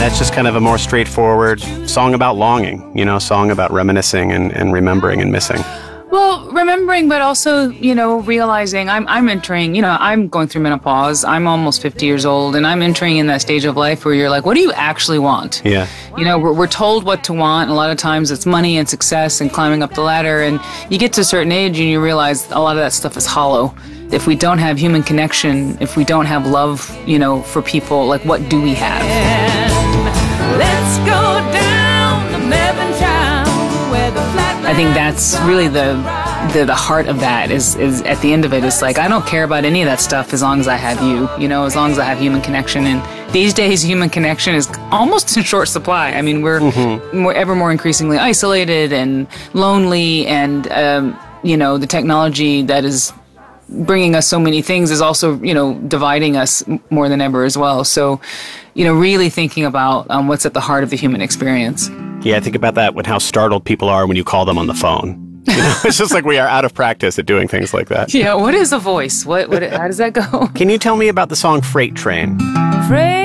that's just kind of a more straightforward song about longing, you know, a song about reminiscing and remembering and missing. Well, remembering, but also, you know, realizing I'm entering, you know, I'm going through menopause. I'm almost 50 years old, and I'm entering in that stage of life where you're like, what do you actually want? Yeah. You know, we're told what to want. And a lot of times it's money and success and climbing up the ladder. And you get to a certain age and you realize a lot of that stuff is hollow. If we don't have human connection, if we don't have love, you know, for people, like, what do we have? Let's go down the Mervyntown where the flat. I think that's really the heart of that is at the end of it, it's like, I don't care about any of that stuff as long as I have you know, as long as I have human connection. And these days, human connection is almost in short supply. I mean, we're ever more increasingly isolated and lonely, and, you know, the technology that is bringing us so many things is also, you know, dividing us more than ever as well. So, you know, really thinking about what's at the heart of the human experience. Yeah, I think about that when how startled people are when you call them on the phone. You know, it's just like we are out of practice at doing things like that. Yeah, what is a voice? How does that go? Can you tell me about the song Freight Train? Freight